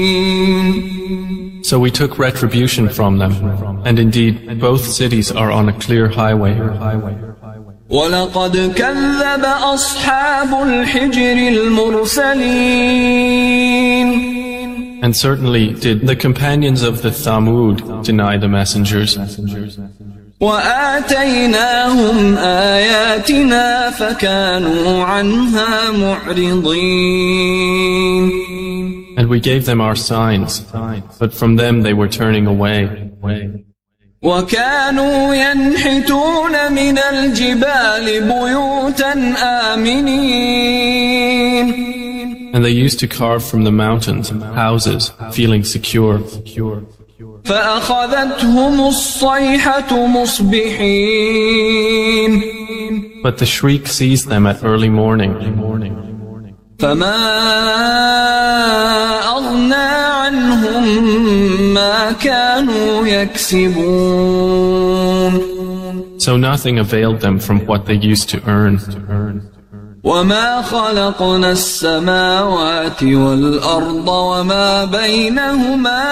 So we took retribution from them, and indeed both cities are on a clear highway. وَلَقَدْ كَذَّبَ أَصْحَابُ الْحِجْرِ الْمُرْسَلِينَ. And certainly did the companions of the Thamud deny the messengers. وَآتَيْنَاهُمْ آيَاتِنَا فَكَانُوا عَنْهَا مُعْرِضِينَ. And we gave them our signs, but from them they were turning away. وَكَانُوا يَنْحِتُونَ مِنَ الْجِبَالِ بُيُوتًا آمِنِينَ. And they used to carve from the mountains houses, feeling secure. فَأَخَذَتْهُمُ الصَّيْحَةُ مُصْبِحِينَ. But the shriek seized them at early morning. فَمَا أَغْنَى عَنْهُمْ مَا كَانُوا يَكْسِبُونَ. So nothing availed them from what they used to earn. وَمَا خَلَقْنَا السَّمَاوَاتِ وَالْأَرْضَ وَمَا بَيْنَهُمَا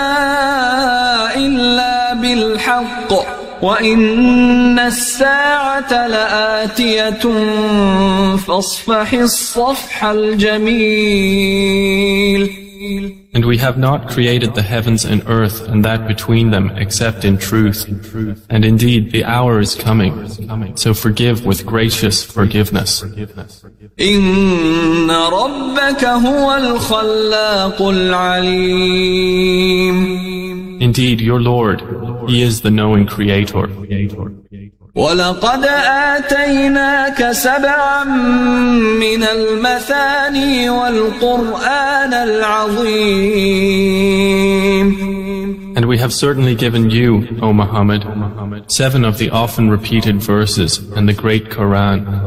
إِلَّا بِالْحَقِّ وَإِنَّ السَّاعَةَ لَآتِيَةٌ فَاصْفَحِ الصَّفْحَ الْجَمِيلَ. And we have not created the heavens and earth and that between them except in truth. And indeed the hour is coming, so forgive with gracious forgiveness. إِنَّ رَبَّكَ هُوَ الْخَلَّاقُ الْعَلِيمُ. Indeed, your Lord, He is the knowing Creator. وَلَقَدْ آتَيْنَاكَ سَبْعًا مِنَ الْمَثَانِي وَالْقُرْآنَ الْعَظِيمِ. And we have certainly given you, O Muhammad, 7 of the often repeated verses and the great Quran.